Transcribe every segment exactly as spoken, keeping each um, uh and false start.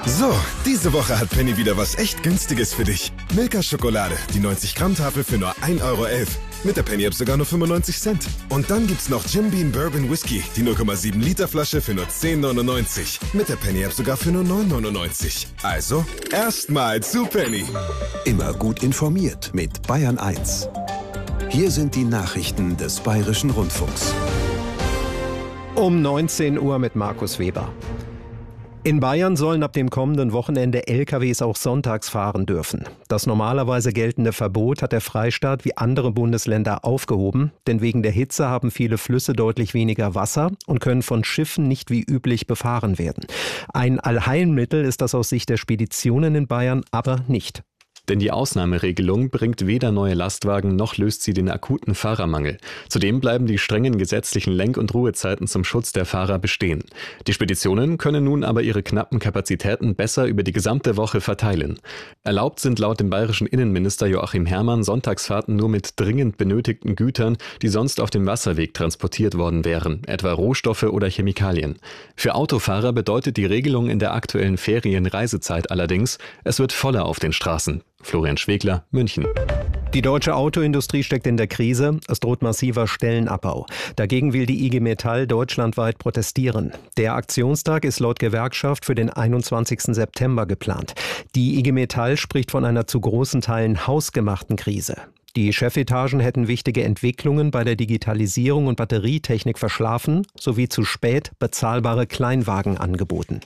So, diese Woche hat Penny wieder was echt Günstiges für dich. Milka Schokolade, die neunzig Gramm Tafel für nur ein Euro elf. Mit der Penny-App sogar nur fünfundneunzig Cent. Und dann gibt's noch Jim Beam Bourbon Whisky, die null Komma sieben Liter Flasche für nur zehn neunundneunzig. Mit der Penny-App sogar für nur neun neunundneunzig. Also, erstmal zu Penny. Immer gut informiert mit Bayern eins. Hier sind die Nachrichten des Bayerischen Rundfunks. Um neunzehn Uhr mit Markus Weber. In Bayern sollen ab dem kommenden Wochenende L K Ws auch sonntags fahren dürfen. Das normalerweise geltende Verbot hat der Freistaat wie andere Bundesländer aufgehoben, denn wegen der Hitze haben viele Flüsse deutlich weniger Wasser und können von Schiffen nicht wie üblich befahren werden. Ein Allheilmittel ist das aus Sicht der Speditionen in Bayern aber nicht. Denn die Ausnahmeregelung bringt weder neue Lastwagen noch löst sie den akuten Fahrermangel. Zudem bleiben die strengen gesetzlichen Lenk- und Ruhezeiten zum Schutz der Fahrer bestehen. Die Speditionen können nun aber ihre knappen Kapazitäten besser über die gesamte Woche verteilen. Erlaubt sind laut dem bayerischen Innenminister Joachim Herrmann Sonntagsfahrten nur mit dringend benötigten Gütern, die sonst auf dem Wasserweg transportiert worden wären, etwa Rohstoffe oder Chemikalien. Für Autofahrer bedeutet die Regelung in der aktuellen Ferienreisezeit allerdings, es wird voller auf den Straßen. Florian Schwegler, München. Die deutsche Autoindustrie steckt in der Krise. Es droht massiver Stellenabbau. Dagegen will die I G Metall deutschlandweit protestieren. Der Aktionstag ist laut Gewerkschaft für den einundzwanzigsten September geplant. Die I G Metall spricht von einer zu großen Teilen hausgemachten Krise. Die Chefetagen hätten wichtige Entwicklungen bei der Digitalisierung und Batterietechnik verschlafen, sowie zu spät bezahlbare Kleinwagen angeboten.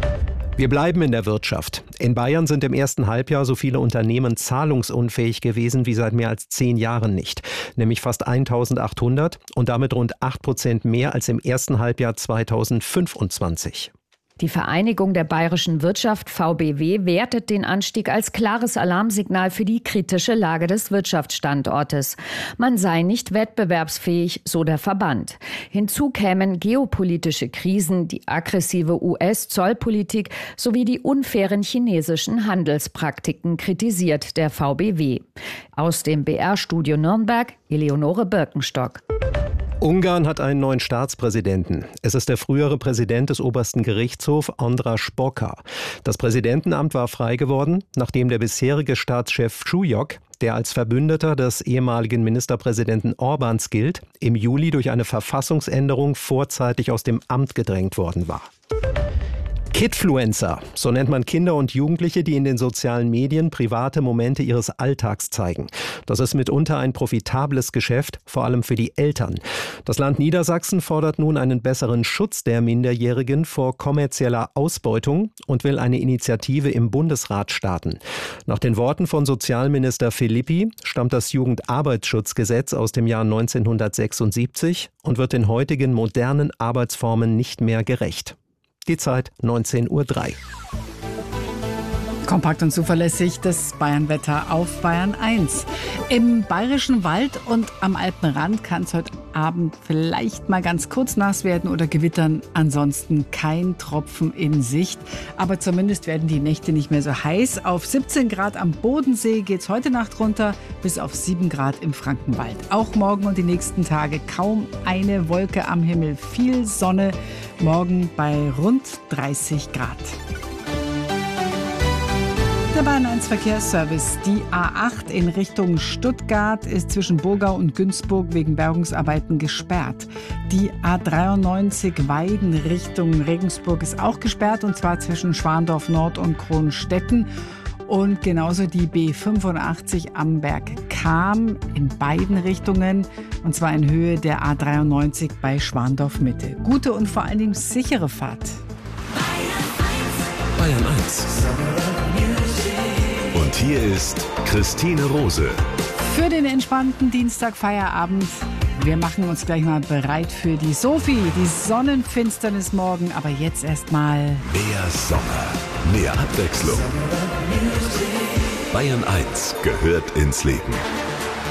Wir bleiben in der Wirtschaft. In Bayern sind im ersten Halbjahr so viele Unternehmen zahlungsunfähig gewesen wie seit mehr als zehn Jahren nicht. Nämlich fast eintausendachthundert und damit rund acht Prozent mehr als im ersten Halbjahr zweitausendfünfundzwanzig. Die Vereinigung der bayerischen Wirtschaft V B W wertet den Anstieg als klares Alarmsignal für die kritische Lage des Wirtschaftsstandortes. Man sei nicht wettbewerbsfähig, so der Verband. Hinzu kämen geopolitische Krisen, die aggressive U S-Zollpolitik sowie die unfairen chinesischen Handelspraktiken, kritisiert der V B W. Aus dem B R-Studio Nürnberg, Eleonore Birkenstock. Ungarn hat einen neuen Staatspräsidenten. Es ist der frühere Präsident des obersten Gerichtshofs, András Bokar. Das Präsidentenamt war frei geworden, nachdem der bisherige Staatschef Csúlyog, der als Verbündeter des ehemaligen Ministerpräsidenten Orbáns gilt, im Juli durch eine Verfassungsänderung vorzeitig aus dem Amt gedrängt worden war. Kidfluencer, so nennt man Kinder und Jugendliche, die in den sozialen Medien private Momente ihres Alltags zeigen. Das ist mitunter ein profitables Geschäft, vor allem für die Eltern. Das Land Niedersachsen fordert nun einen besseren Schutz der Minderjährigen vor kommerzieller Ausbeutung und will eine Initiative im Bundesrat starten. Nach den Worten von Sozialminister Philippi stammt das Jugendarbeitsschutzgesetz aus dem Jahr neunzehnhundertsechsundsiebzig und wird den heutigen modernen Arbeitsformen nicht mehr gerecht. Die Zeit neunzehn Uhr drei. Kompakt und zuverlässig das Bayernwetter auf Bayern eins. Im Bayerischen Wald und am Alpenrand kann es heute Abend vielleicht mal ganz kurz nass werden oder gewittern. Ansonsten kein Tropfen in Sicht. Aber zumindest werden die Nächte nicht mehr so heiß. Auf siebzehn Grad am Bodensee geht es heute Nacht runter, bis auf sieben Grad im Frankenwald. Auch morgen und die nächsten Tage kaum eine Wolke am Himmel. Viel Sonne. Morgen bei rund dreißig Grad. Der Bayern eins Verkehrsservice. Die A acht in Richtung Stuttgart ist zwischen Burgau und Günzburg wegen Bergungsarbeiten gesperrt. Die A dreiundneunzig Weiden Richtung Regensburg ist auch gesperrt, und zwar zwischen Schwandorf Nord und Kronstetten. Und genauso die B fünfundachtzig Amberg-Cham in beiden Richtungen, und zwar in Höhe der A dreiundneunzig bei Schwandorf Mitte. Gute und vor allen Dingen sichere Fahrt. Bayern eins. Und hier ist Christine Rose. Für den entspannten Dienstag-Feierabend. Wir machen uns gleich mal bereit für die Sophie, die Sonnenfinsternis morgen. Aber jetzt erstmal Mehr Sommer, mehr Abwechslung. Bayern eins gehört ins Leben.